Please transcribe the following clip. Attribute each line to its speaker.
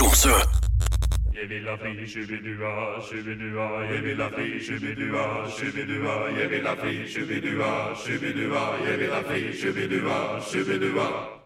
Speaker 1: Tromsø.
Speaker 2: Jeg vil ha fri, shubidua, shubidua. Jeg vil ha fri, shubidua, shubidua. Jeg vil ha fri, shubidua, shubidua. Jeg vil ha fri, shubidua, shubidua.